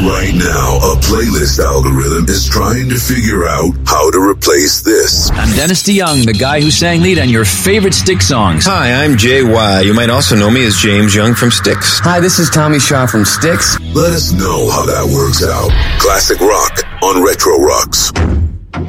Right now, a playlist algorithm is trying to figure out how to replace this. I'm Dennis DeYoung, the guy who sang lead on your favorite Styx songs. Hi, I'm Jay Y. You might also know me as James Young from Styx. Hi, this is Tommy Shaw from Styx. Let us know how that works out. Classic rock on Retro Rocks.